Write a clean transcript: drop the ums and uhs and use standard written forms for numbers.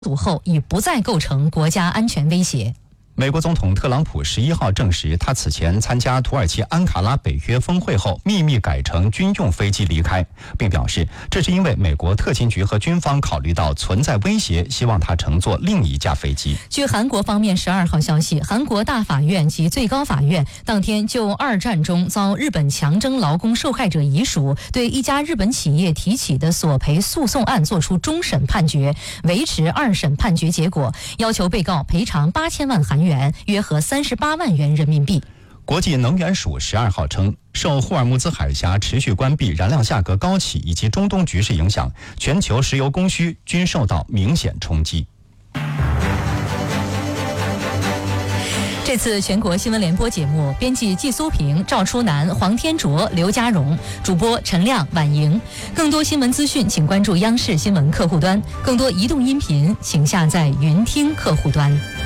堵后已不再构成国家安全威胁。 美国总统特朗普11号证实，他此前参加土耳其安卡拉北约峰会后，秘密改乘军用飞机离开，并表示这是因为美国特勤局和军方考虑到存在威胁，希望他乘坐另一架飞机。 据韩国方面12号消息，韩国大法院及最高法院当天就二战中遭日本强征劳工受害者遗属对一家日本企业提起的索赔诉讼案作出终审判决，维持二审判决结果，要求被告赔偿8000万韩元，约合38万元人民币。 国际能源署12号称，受霍尔木兹海峡持续关闭、燃料价格高企以及中东局势影响，全球石油供需均受到明显冲击。 这次全国新闻联播节目，编辑季苏平、赵初南、黄天卓、刘家荣，主播陈亮、婉莹。更多新闻资讯，请关注央视新闻客户端；更多移动音频，请下载云听客户端。